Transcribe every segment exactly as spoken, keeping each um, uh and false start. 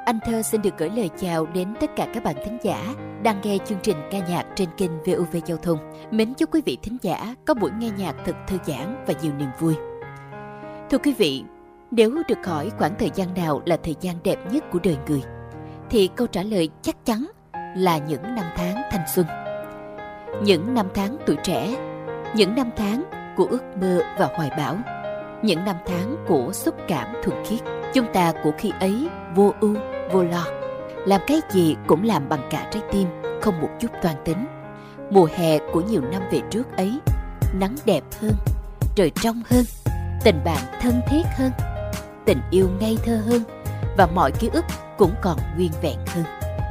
Anh Thơ xin được gửi lời chào đến tất cả các bạn thính giả đang nghe chương trình ca nhạc trên kênh vê o vê Giao thông. Mến chúc quý vị thính giả có buổi nghe nhạc thật thư giãn và nhiều niềm vui. Thưa quý vị, nếu được hỏi khoảng thời gian nào là thời gian đẹp nhất của đời người, thì câu trả lời chắc chắn là những năm tháng thanh xuân. Những năm tháng tuổi trẻ, những năm tháng của ước mơ và hoài bão, những năm tháng của xúc cảm thuần khiết. Chúng ta của khi ấy vô ưu, vô lo, làm cái gì cũng làm bằng cả trái tim, không một chút toan tính. Mùa hè của nhiều năm về trước ấy, nắng đẹp hơn, trời trong hơn, tình bạn thân thiết hơn, tình yêu ngây thơ hơn, và mọi ký ức cũng còn nguyên vẹn hơn.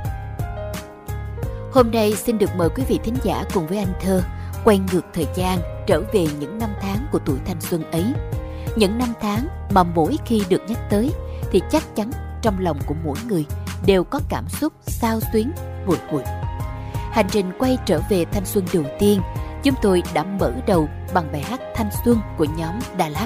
Hôm nay xin được mời quý vị thính giả cùng với anh Thơ quay ngược thời gian trở về những năm tháng của tuổi thanh xuân ấy. Những năm tháng mà mỗi khi được nhắc tới thì chắc chắn trong lòng của mỗi người đều có cảm xúc xao xuyến, bồi hồi. Hành trình quay trở về thanh xuân đầu tiên, chúng tôi đã mở đầu bằng bài hát Thanh Xuân của nhóm Đà Lạt.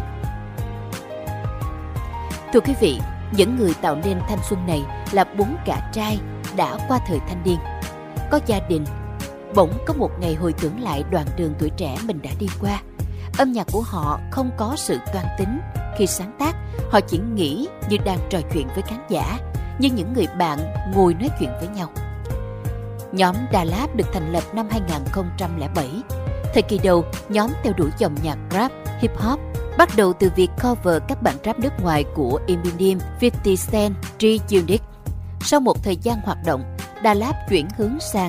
Thưa quý vị, những người tạo nên thanh xuân này là bốn gã trai đã qua thời thanh niên, có gia đình. Bỗng có một ngày hồi tưởng lại đoạn đường tuổi trẻ mình đã đi qua. Âm nhạc của họ không có sự toan tính. Khi sáng tác, họ chỉ nghĩ như đang trò chuyện với khán giả, như những người bạn ngồi nói chuyện với nhau. Nhóm Đà Lạt được thành lập năm hai không không bảy. Thời kỳ đầu, nhóm theo đuổi dòng nhạc rap, hip hop, bắt đầu từ việc cover các bản rap nước ngoài của Eminem, fifty Cent, G-Unit. Sau một thời gian hoạt động, Đà Lạt chuyển hướng sang